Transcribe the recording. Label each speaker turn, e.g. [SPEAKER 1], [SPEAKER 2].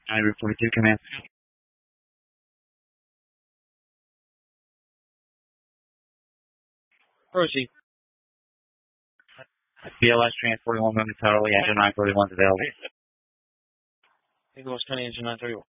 [SPEAKER 1] Route 42, command. Proceed. BLS transporting 1 momentarily, engine 931 is available.
[SPEAKER 2] Eagle West County, engine 931.